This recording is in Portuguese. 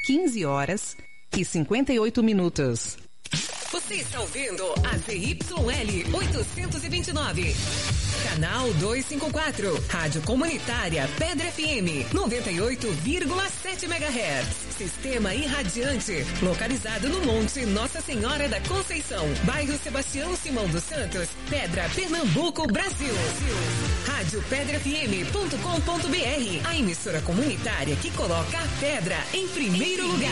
15h58. Você está ouvindo a ZYL 829. Canal 254. Rádio Comunitária Pedra FM 98,7 MHz. Sistema irradiante. Localizado no Monte Nossa Senhora da Conceição. Bairro Sebastião Simão dos Santos. Pedra, Pernambuco, Brasil. Rádio PedraFM.com.br. A emissora comunitária que coloca a pedra em primeiro lugar.